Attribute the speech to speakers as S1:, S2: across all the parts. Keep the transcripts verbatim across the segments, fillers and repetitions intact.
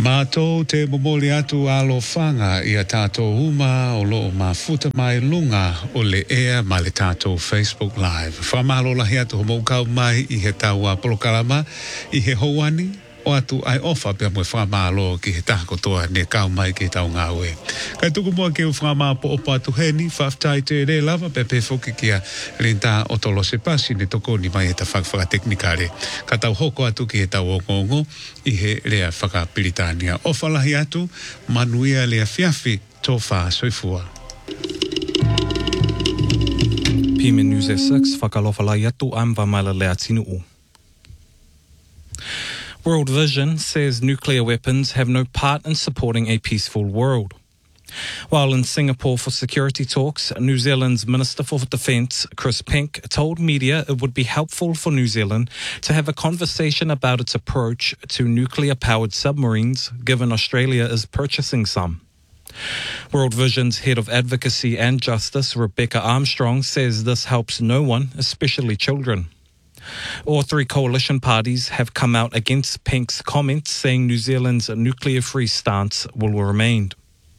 S1: Mātou te momoli atu alo whanga i a tātou uma o lo mafuta mai lunga o le ea ma le tātou Facebook Live. Whamalo lahi atu ho moukau mai i he tau a polokalama i he houani o atu ai ofa pia mwe whamalo ki he taha kotoa ne kau mai ki tau ngā ue. Kai tuku mua ke u whamā po opa atu heni, whaftai te re lava pe pe whoki kia rinta o tolo se pasi ne toko ni mai he ta whakawhaka teknikare. Ka tau hoko atu ki he tau o ngongo i he rea whakapiritania. Ofa lahi atu, manuia lea fiafi tō wha soifua.
S2: P M N News at six, whakalofa lai atu, I'm Vamaila Lea Tinuu. World Vision says nuclear weapons have no part in supporting a peaceful world. While in Singapore for security talks, New Zealand's Minister for Defence, Chris Pink, told media it would be helpful for New Zealand to have a conversation about its approach to nuclear-powered submarines, given Australia is purchasing some. World Vision's head of advocacy and justice, Rebecca Armstrong, says this helps no one, especially children. All three coalition parties have come out against Pink's comments, saying New Zealand's nuclear-free stance will remain.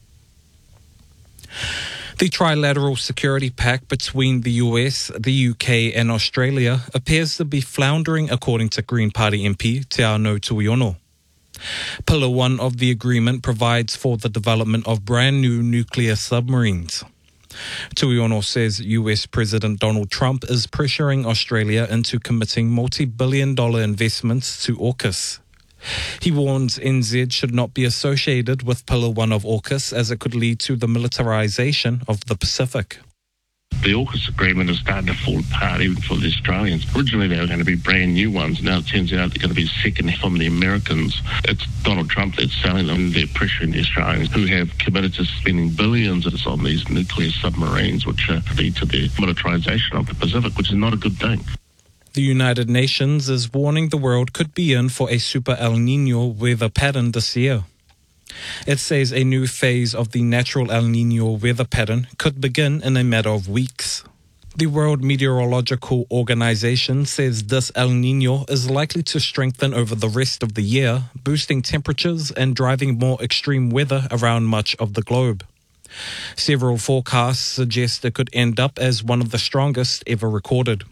S2: The trilateral security pact between the U S, the U K and Australia appears to be floundering, according to Green Party M P Te Ano Tuiono. Pillar one of the agreement provides for the development of brand new nuclear submarines. Tuiono says U S President Donald Trump is pressuring Australia into committing multi-billion dollar investments to AUKUS. He warns N Z should not be associated with Pillar one of AUKUS as it could lead to the militarisation of the Pacific.
S3: The AUKUS agreement is starting to fall apart even for the Australians. Originally they were going to be brand new ones. Now it turns out they're going to be second from the Americans. It's Donald Trump that's selling them. They're pressuring the Australians who have committed to spending billions on these nuclear submarines, which uh, lead to the militarisation of the Pacific, which is not a good thing.
S2: The United Nations is warning the world could be in for a super El Niño weather pattern this year. It says a new phase of the natural El Niño weather pattern could begin in a matter of weeks. The World Meteorological Organization says this El Niño is likely to strengthen over the rest of the year, boosting temperatures and driving more extreme weather around much of the globe. Several forecasts suggest it could end up as one of the strongest ever recorded.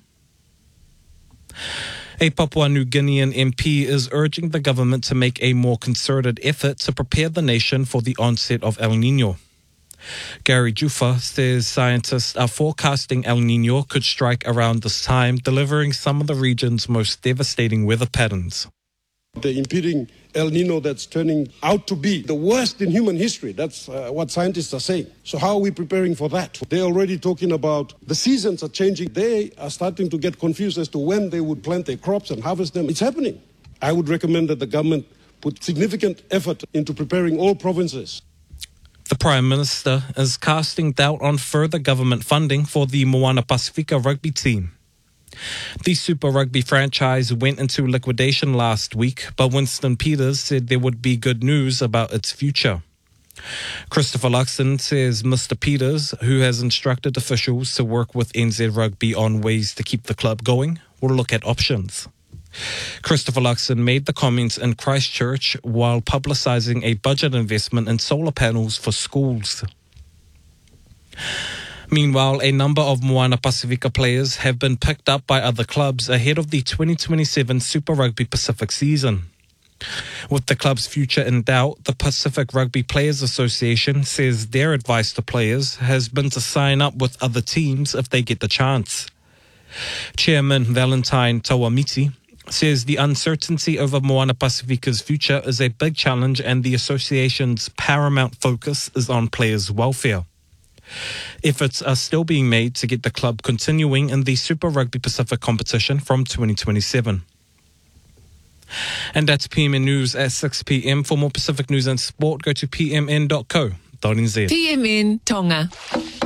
S2: A Papua New Guinean M P is urging the government to make a more concerted effort to prepare the nation for the onset of El Niño. Gary Jufa says scientists are forecasting El Niño could strike around this time, delivering some of the region's most devastating weather patterns.
S4: The impending El Nino that's turning out to be the worst in human history. That's uh, what scientists are saying. So how are we preparing for that? They're already talking about the seasons are changing. They are starting to get confused as to when they would plant their crops and harvest them. It's happening. I would recommend that the government put significant effort into preparing all provinces.
S2: The Prime Minister is casting doubt on further government funding for the Moana Pacifica rugby team. The Super Rugby franchise went into liquidation last week, but Winston Peters said there would be good news about its future. Christopher Luxon says Mister Peters, who has instructed officials to work with N Z Rugby on ways to keep the club going, will look at options. Christopher Luxon made the comments in Christchurch while publicising a budget investment in solar panels for schools. Meanwhile, a number of Moana Pacifica players have been picked up by other clubs ahead of the twenty twenty-seven Super Rugby Pacific season. With the club's future in doubt, the Pacific Rugby Players Association says their advice to players has been to sign up with other teams if they get the chance. Chairman Valentine Tawamiti says the uncertainty over Moana Pacifica's future is a big challenge and the association's paramount focus is on players' welfare. Efforts are still being made to get the club continuing in the Super Rugby Pacific competition from twenty twenty-seven. And that's P M N News at six p.m. For more Pacific news and sport, go to p m n dot co dot n z.
S5: P M N Tonga.